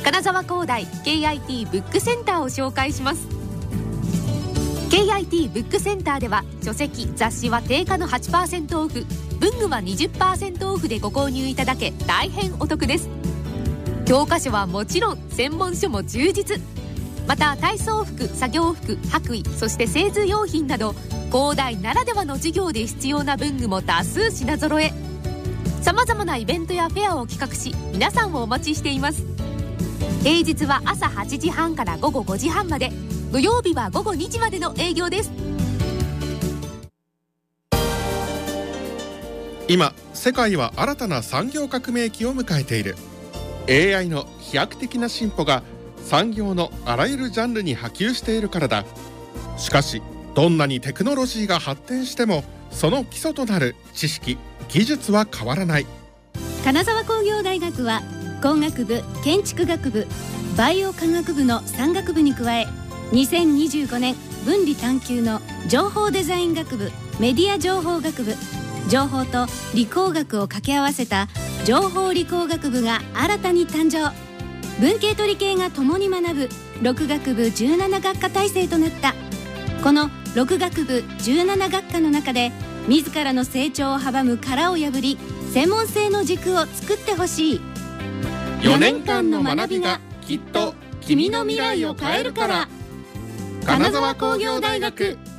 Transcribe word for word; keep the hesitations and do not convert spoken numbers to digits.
金沢工大 ケーアイティー ブックセンターを紹介します。 ケーアイティー ブックセンターでは書籍・雑誌は定価の はちパーセント オフ、文具は にじゅっパーセント オフでご購入いただけ大変お得です。教科書はもちろん専門書も充実。また体操服、作業服、白衣、そして製図用品など工大ならではの授業で必要な文具も多数品揃え。さまざまなイベントやフェアを企画し皆さんをお待ちしています。平日は朝はちじはんから午後ごじはんまで、土曜日は午後にじまでの営業です。 今世界は新たな産業革命期を迎えている。 エーアイ の飛躍的な進歩が産業のあらゆるジャンルに波及しているからだ。しかしどんなにテクノロジーが発展してもその基礎となる知識・技術は変わらない。 金沢工業大学は工学部、建築学部、バイオ科学部のさん学部に加え、にせんにじゅうごねん分離探究の情報デザイン学部、メディア情報学部、情報と理工学を掛け合わせた情報理工学部が新たに誕生。文系と理系が共に学ぶろく学部じゅうなな学科体制となった。このろく学部じゅうなな学科の中で自らの成長を阻む殻を破り、専門性の軸を作ってほしい。 よねんかんの学びがきっと君の未来を変えるから。金沢工業大学。